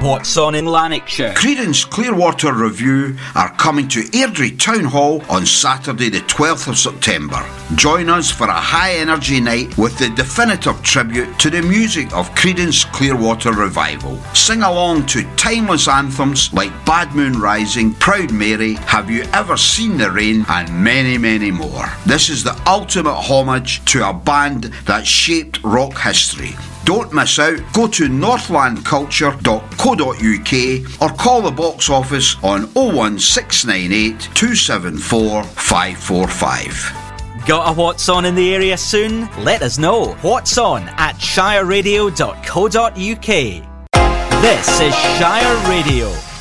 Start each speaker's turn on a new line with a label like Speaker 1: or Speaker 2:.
Speaker 1: What's on in Lanarkshire?
Speaker 2: Creedence Clearwater Review are coming to Airdrie Town Hall on Saturday the 12th of September. Join us for a high-energy night with the definitive tribute to the music of Creedence Clearwater Revival. Sing along to timeless anthems like Bad Moon Rising, Proud Mary, Have You Ever Seen the Rain, and many, many more. This is the ultimate homage to a band that shaped rock history. Don't miss out. Go to northlandculture.co.uk or call the box office on 01698 274 545.
Speaker 1: Got a What's On in the area soon? Let us know. What's on at shireradio.co.uk. This is Shire Radio.